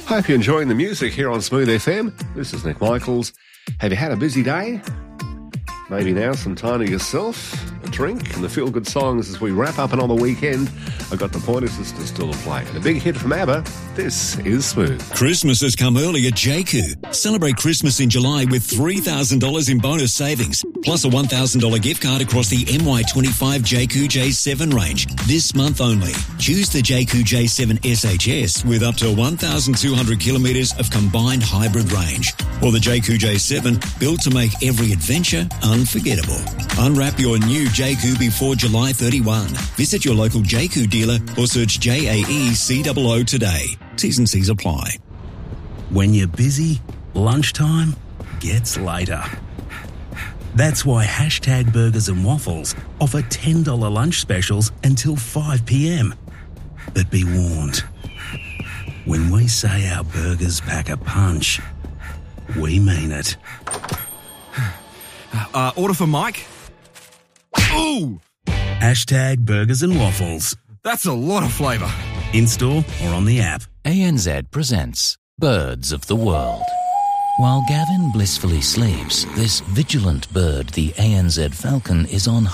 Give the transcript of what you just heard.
Hope you're enjoying the music here on Smooth FM. This is Nick Michaels. Have you had a busy day? Maybe now some time to yourself, a drink, and the feel-good songs as we wrap up another weekend. I've got the Pointer Sisters still to play. And a big hit from ABBA. This is Smooth. Christmas has come early at JCU. Celebrate Christmas in July with $3,000 in bonus savings, plus a $1,000 gift card across the MY25 JCU J7 range. This month only. Choose the JCU J7 SHS with up to 1,200 kilometres of combined hybrid range. Or the JCU J7, built to make every adventure unforgettable. Unwrap your new JCU before July 31. Visit your local JCU dealer or search JAECOO today. T's and C's apply. When you're busy, lunchtime gets later. That's why Hashtag Burgers and Waffles offer $10 lunch specials until 5 p.m. But be warned, when we say our burgers pack a punch, we mean it. Order for Mike? Ooh! Hashtag Burgers and Waffles. That's a lot of flavour. In store or on the app. ANZ presents Birds of the World. While Gavin blissfully sleeps, this vigilant bird, the ANZ falcon, is on